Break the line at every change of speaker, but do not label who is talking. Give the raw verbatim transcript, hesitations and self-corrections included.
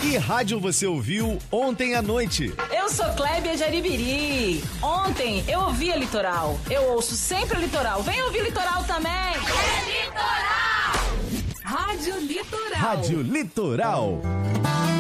Que rádio você ouviu ontem à noite?
Eu sou Clébia Jaribiri. Ontem eu ouvi a Litoral. Eu ouço sempre a Litoral. Vem ouvir Litoral também. É Litoral! Rádio Litoral.
Rádio Litoral.